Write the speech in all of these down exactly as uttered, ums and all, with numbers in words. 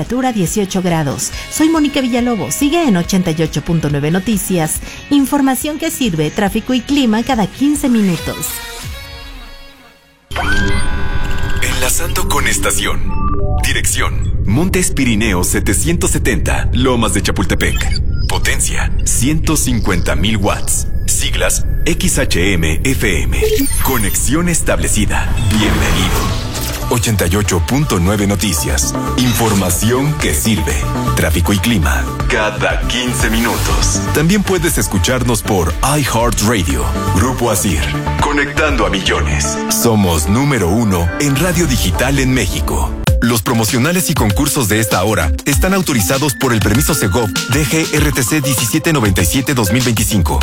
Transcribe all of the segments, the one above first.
temperatura dieciocho grados. Soy Mónica Villalobos, sigue en ochenta y ocho punto nueve Noticias. Información que sirve, tráfico y clima cada quince minutos. Enlazando con estación. Dirección: Montes Pirineos setecientos setenta, Lomas de Chapultepec. Potencia: ciento cincuenta mil watts. Siglas: X H M F M. Conexión establecida. Bienvenido. ochenta y ocho punto nueve Noticias. Información que sirve. Tráfico y clima cada quince minutos. También puedes escucharnos por iHeartRadio. Grupo Asir. Conectando a millones. Somos número uno en radio digital en México. Los promocionales y concursos de esta hora están autorizados por el permiso Segov D G R T C diecisiete noventa y siete dos mil veinticinco.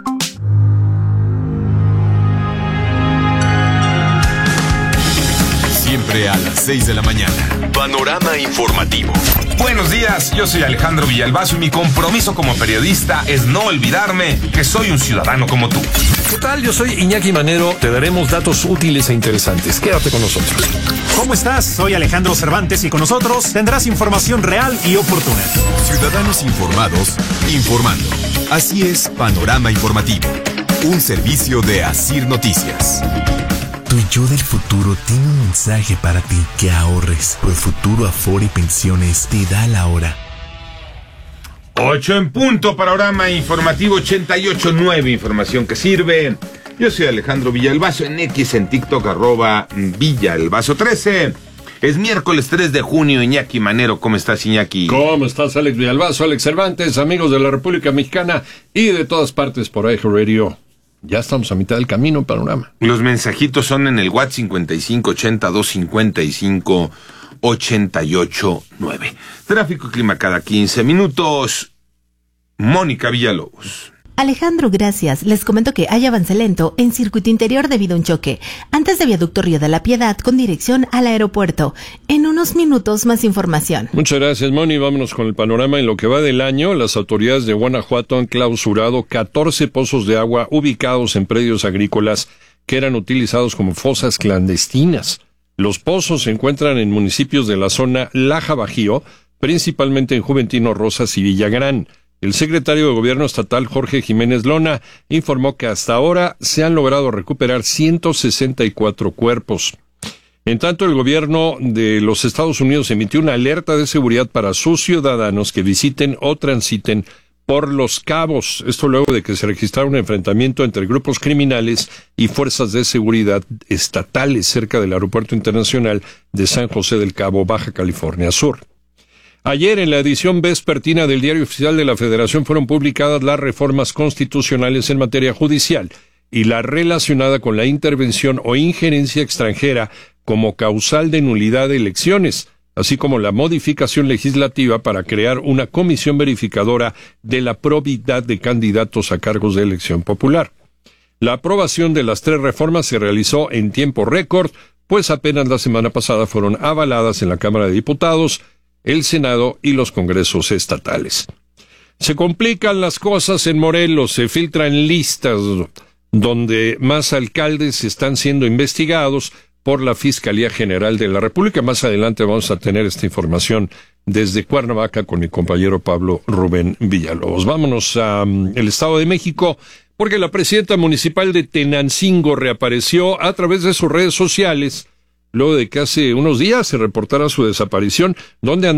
Siempre a las seis de la mañana. Panorama informativo. Buenos días, yo soy Alejandro Villalbazo y mi compromiso como periodista es no olvidarme que soy un ciudadano como tú. ¿Qué tal? Yo soy Iñaki Manero. Te daremos datos útiles e interesantes. Quédate con nosotros. ¿Cómo estás? Soy Alejandro Cervantes y con nosotros tendrás información real y oportuna. Ciudadanos informados, informando. Así es Panorama Informativo. Un servicio de Asir Noticias. Tu yo del futuro tiene un mensaje para ti: que ahorres, pues Futuro Afore y Pensiones te da la hora. Ocho en punto, Panorama Informativo ochenta y ocho punto nueve, información que sirve. Yo soy Alejandro Villalbazo, en X, en TikTok, arroba Villalbazo trece. Es miércoles tres de junio, Iñaki Manero. ¿Cómo estás, Iñaki? ¿Cómo estás, Alex Villalbazo, Alex Cervantes, amigos de la República Mexicana y de todas partes por iHeartRadio? Ya estamos a mitad del camino, Panorama. Los mensajitos son en el WhatsApp cincuenta y cinco ochenta dos cincuenta y cinco ochenta y ocho nueve. Tráfico y clima cada quince minutos. Mónica Villalobos. Alejandro, gracias. Les comento que hay avance lento en circuito interior debido a un choque antes de viaducto Río de la Piedad con dirección al aeropuerto. En unos minutos más información. Muchas gracias, Moni. Vámonos con el panorama. En lo que va del año, las autoridades de Guanajuato han clausurado catorce pozos de agua ubicados en predios agrícolas que eran utilizados como fosas clandestinas. Los pozos se encuentran en municipios de la zona Laja Bajío, principalmente en Juventino Rosas y Villagrán. El secretario de Gobierno Estatal, Jorge Jiménez Lona, informó que hasta ahora se han logrado recuperar ciento sesenta y cuatro cuerpos. En tanto, el gobierno de los Estados Unidos emitió una alerta de seguridad para sus ciudadanos que visiten o transiten por Los Cabos. Esto luego de que se registrara un enfrentamiento entre grupos criminales y fuerzas de seguridad estatales cerca del Aeropuerto Internacional de San José del Cabo, Baja California Sur. Ayer, en la edición vespertina del Diario Oficial de la Federación, fueron publicadas las reformas constitucionales en materia judicial y la relacionada con la intervención o injerencia extranjera como causal de nulidad de elecciones, así como la modificación legislativa para crear una comisión verificadora de la probidad de candidatos a cargos de elección popular. La aprobación de las tres reformas se realizó en tiempo récord, pues apenas la semana pasada fueron avaladas en la Cámara de Diputados, el Senado y los congresos estatales. Se complican las cosas en Morelos, se filtran listas donde más alcaldes están siendo investigados por la Fiscalía General de la República. Más adelante vamos a tener esta información desde Cuernavaca con mi compañero Pablo Rubén Villalobos. Vámonos a um, el Estado de México, porque la presidenta municipal de Tenancingo reapareció a través de sus redes sociales luego de que hace unos días se reportara su desaparición, donde